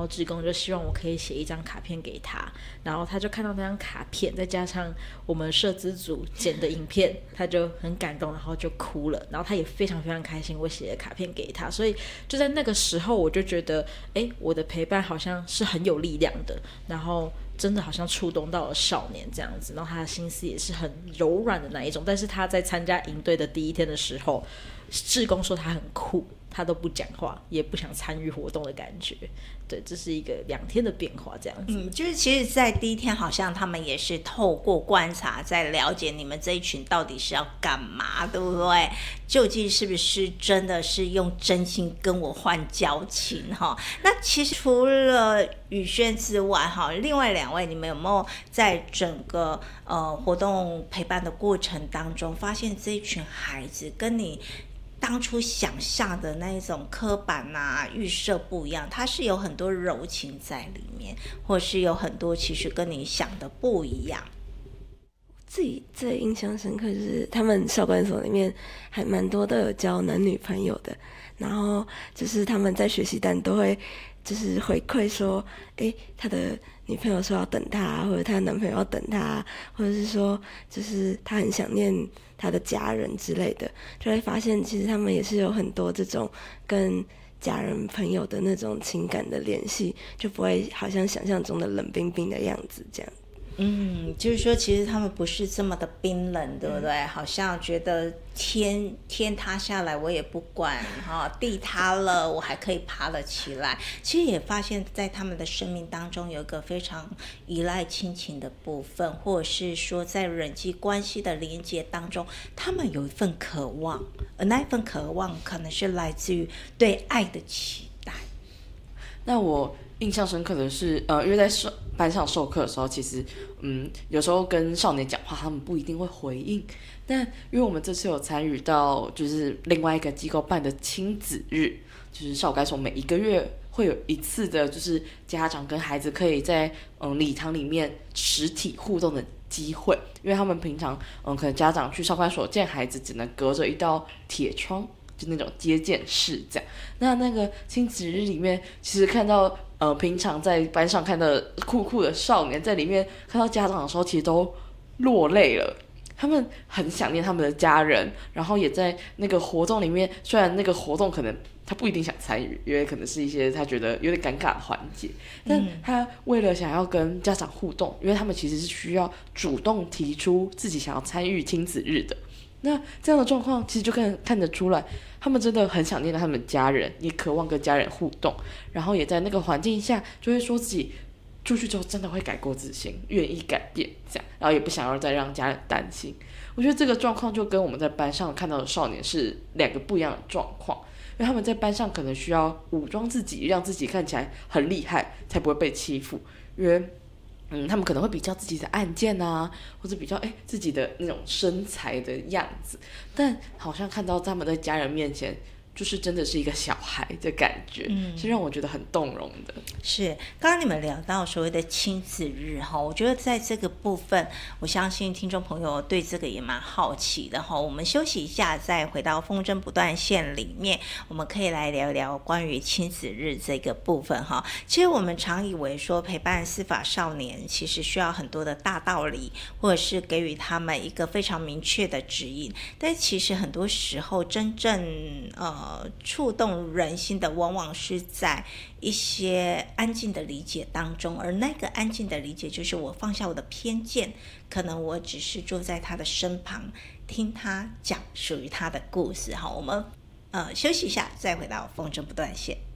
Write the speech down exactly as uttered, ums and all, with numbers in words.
后志工就希望我可以写一张卡片给他，然后他就看到那张卡片，再加上我们社资组剪的影片，他就很感动，然后就哭了，然后他也非常非常开心我写的卡片给他，所以就在那个时候我就觉得哎，我的陪伴好像是很有力量的，然后真的好像触动到了少年这样子，然后他的心思也是很柔软的那一种，但是他在参加营队的第一天的时候，志工说他很酷，他都不讲话，也不想参与活动的感觉。对，这是一个两天的变化这样子。 嗯，就是其实在第一天好像他们也是透过观察在了解你们这一群到底是要干嘛，对不对？究竟是不是真的是用真心跟我换交情哈？那其实除了宇轩之外哈，另外两位你们有没有在整个呃活动陪伴的过程当中发现这一群孩子跟你当初想象的那一种刻板啊预设不一样，它是有很多柔情在里面，或是有很多其实跟你想的不一样。 自己最印象深刻就是他们少管所里面还蛮多都有交男女朋友的，然后就是他们在学习单都会就是回馈说，诶，他的女朋友说要等他，或者他的男朋友要等他，或者是说就是他很想念他的家人之类的，就会发现其实他们也是有很多这种跟家人朋友的那种情感的联系，就不会好像想象中的冷冰冰的样子这样。 嗯，就是说其实他们不是这么的冰冷，对不对？嗯、好像觉得天天塌下来我也不管哈、哦，地塌了我还可以爬了起来。其实也发现在他们的生命当中有一个非常依赖亲情的部分，或者是说在人际关系的连接当中，他们有一份渴望，而那一份渴望可能是来自于对爱的期待。 那我印象深刻的是，呃，因为在班上授课的时候，其实，嗯，有时候跟少年讲话，他们不一定会回应。但因为我们这次有参与到，就是另外一个机构办的亲子日，就是少改所每一个月会有一次的，就是家长跟孩子可以在嗯礼堂里面实体互动的机会，因为他们平常嗯可能家长去少管所见孩子，只能隔着一道铁窗。就那种接见室这样，那那个亲子日里面，其实看到呃平常在班上看到酷酷的少年，在里面看到家长的时候，其实都落泪了。他们很想念他们的家人，然后也在那个活动里面，虽然那个活动可能他不一定想参与，因为可能是一些他觉得有点尴尬的环节，但他为了想要跟家长互动，因为他们其实是需要主动提出自己想要参与亲子日的。那这样的状况其实就看看得出来，他们真的很想念他们家人，也渴望跟家人互动，然后也在那个环境下就会说自己出去之后真的会改过自新，愿意改变这样，然后也不想要再让家人担心。我觉得这个状况就跟我们在班上看到的少年是两个不一样的状况，因为他们在班上可能需要武装自己，让自己看起来很厉害，才不会被欺负，因为嗯，他们可能会比较自己的案件啊，或者比较哎自己的那种身材的样子，但好像看到他们在家人面前，就是真的是一个小孩的感觉，嗯，是让我觉得很动容的。 是，刚刚你们聊到所谓的亲子日哈，我觉得在这个部分，我相信听众朋友对这个也蛮好奇的哈。我们休息一下，再回到风筝不断线里面，我们可以来聊聊关于亲子日这个部分哈。其实我们常以为说陪伴司法少年，其实需要很多的大道理，或者是给予他们一个非常明确的指引，但其实很多时候真正呃触动人心的，往往是在一些安静的理解当中，而那个安静的理解就是我放下我的偏见，可能我只是坐在他的身旁，听他讲属于他的故事。好，我们呃休息一下，再回到风筝不断线。